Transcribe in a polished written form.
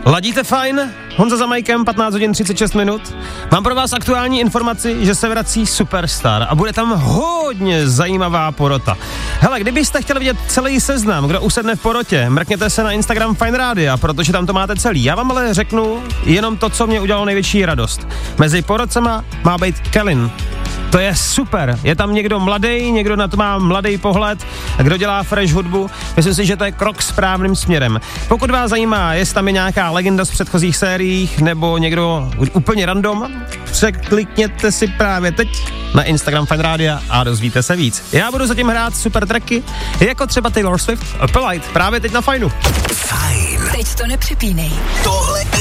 Ladíte fajn? Honza za majkem, 15 hodin 36 minut. Mám pro vás aktuální informaci, že se vrací Superstar a bude tam hodně zajímavá porota. Hele, kdybyste chtěli vidět celý seznam, kdo usedne v porotě, mrkněte se na Instagram Fajn Rádia, protože tam to máte celý. Já vám ale řeknu jenom to, co mě udělalo největší radost. Mezi porotcema má být Kelin. To je super, je tam někdo mladý, někdo na to má mladý pohled, kdo dělá fresh hudbu, myslím si, že to je krok správným směrem. Pokud vás zajímá, jestli tam je nějaká legenda z předchozích sériích, nebo někdo úplně random, překlikněte si právě teď na Instagram Fajn Rádia a dozvíte se víc. Já budu zatím hrát super tracky, jako třeba Taylor Swift, Polite, právě teď na Fajnu. Fajn. Teď to nepřepínej. Tohle